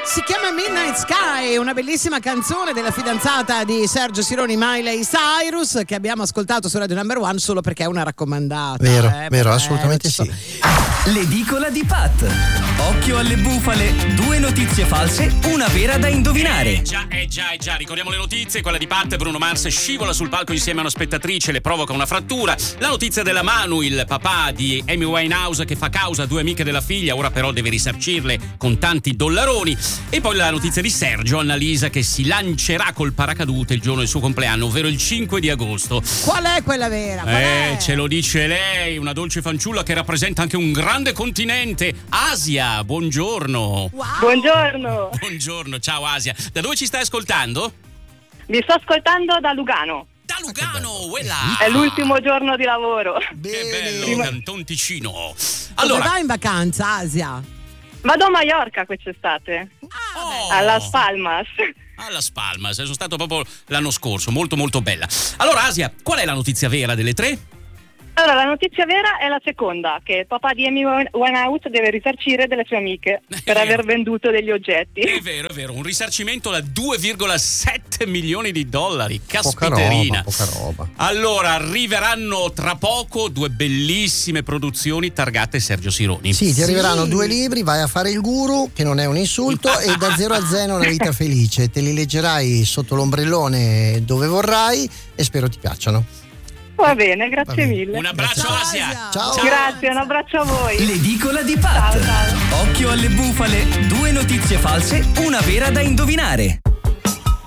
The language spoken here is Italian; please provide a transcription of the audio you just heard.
Si chiama Midnight Sky, una bellissima canzone della fidanzata di Sergio Sironi, Miley Cyrus, che abbiamo ascoltato su Radio Number One solo perché è una raccomandata. Vero, assolutamente sì. L'edicola di Pat. Occhio alle bufale, 2 notizie false, una vera da indovinare. Già, ricordiamo le notizie. Quella di Pat: Bruno Mars scivola sul palco insieme a una spettatrice, le provoca una frattura. La notizia della Manu, il papà di Amy Winehouse, che fa causa a 2 amiche della figlia, ora però deve risarcirle con tanti dollaroni. E poi la notizia di Sergio, Annalisa, che si lancerà col paracadute il giorno del suo compleanno, ovvero il 5 di agosto. Qual è quella vera? Qual è? Ce lo dice lei, una dolce fanciulla che rappresenta anche un grande continente, Asia. Buongiorno. Wow. Buongiorno. Buongiorno, ciao Asia. Da dove ci stai ascoltando? Vi sto ascoltando da Lugano. Da Lugano, quella. È l'ultimo giorno di lavoro. Che bello, Canton Ticino. Dove Allora, vai in vacanza, Asia? Vado a Maiorca quest'estate. A Las Palmas. A Las Palmas, sono stato proprio l'anno scorso, molto molto bella. Allora Asia, qual è la notizia vera delle 3? Allora, la notizia vera è la seconda, che il papà di Amy Winehouse deve risarcire delle sue amiche per aver venduto degli oggetti. È vero, un risarcimento da 2,7 milioni di dollari. Caspiterina. Poca roba. Allora, arriveranno tra poco 2 bellissime produzioni targate Sergio Sironi. Sì, ti arriveranno 2 libri, vai a fare il guru, che non è un insulto, e Da 0 a 0 una vita felice. Te li leggerai sotto l'ombrellone dove vorrai e spero ti piacciono. Va bene, grazie mille. Un abbraccio Asia. Ciao. Grazie, un abbraccio a voi. L'edicola di Pat. Ciao. Occhio alle bufale, 2 notizie false, una vera da indovinare.